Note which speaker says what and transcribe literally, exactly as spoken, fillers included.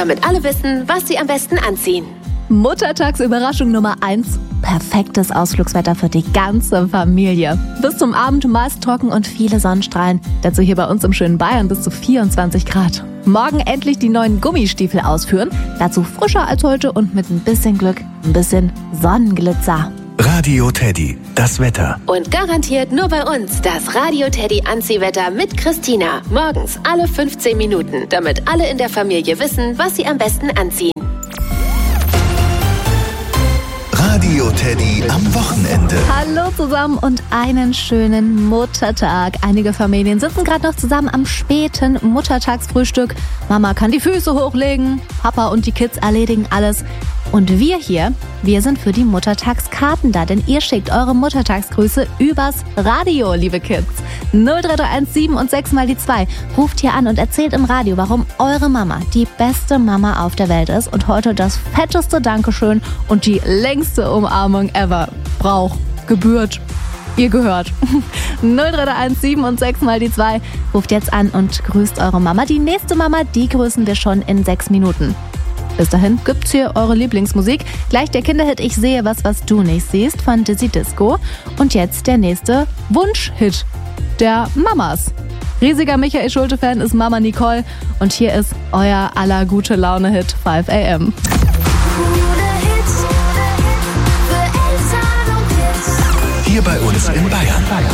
Speaker 1: damit alle wissen, was sie am besten anziehen.
Speaker 2: Muttertagsüberraschung Nummer eins. Perfektes Ausflugswetter für die ganze Familie. Bis zum Abend meist trocken und viele Sonnenstrahlen. Dazu hier bei uns im schönen Bayern bis zu vierundzwanzig Grad. Morgen endlich die neuen Gummistiefel ausführen. Dazu frischer als heute und mit ein bisschen Glück ein bisschen Sonnenglitzer.
Speaker 3: Radio Teddy, das Wetter.
Speaker 1: Und garantiert nur bei uns das Radio Teddy Anziehwetter mit Christina. Morgens alle fünfzehn Minuten, damit alle in der Familie wissen, was sie am besten anziehen.
Speaker 3: Radio Teddy am Wochenende.
Speaker 2: Hallo zusammen und einen schönen Muttertag. Einige Familien sitzen gerade noch zusammen am späten Muttertagsfrühstück. Mama kann die Füße hochlegen, Papa und die Kids erledigen alles. Und wir hier, wir sind für die Muttertagskarten da, denn ihr schickt eure Muttertagsgrüße übers Radio, liebe Kids. null drei drei eins sieben und sechs mal die zwei. Ruft hier an und erzählt im Radio, warum eure Mama die beste Mama auf der Welt ist und heute das fetteste Dankeschön und die längste Umarmung ever braucht, gebührt. Ihr gehört. null drei drei eins sieben und sechs mal die zwei. Ruft jetzt an und grüßt eure Mama. Die nächste Mama, die grüßen wir schon in sechs Minuten. Bis dahin gibt's hier eure Lieblingsmusik. Gleich der Kinderhit Ich sehe was, was du nicht siehst von Dizzy Disco. Und jetzt der nächste Wunschhit der Mamas. Riesiger Michael Schulte-Fan ist Mama Nicole. Und hier ist euer aller gute Laune-Hit fünf a m.
Speaker 3: Hier bei uns in Bayern.